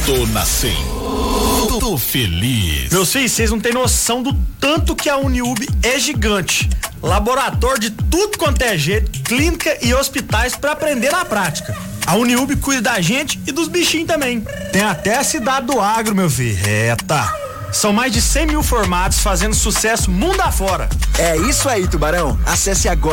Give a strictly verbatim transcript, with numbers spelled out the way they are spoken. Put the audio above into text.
Tô na cem. Tô feliz. Meus filhos, vocês não têm noção do tanto que a Uniub é gigante. Laboratório de tudo quanto é jeito, clínica e hospitais para aprender na prática. A Uniub cuida da gente e dos bichinhos também. Tem até a cidade do agro, meu filho. É, tá. São mais de cem mil formatos fazendo sucesso mundo afora. É isso aí, Tubarão. Acesse agora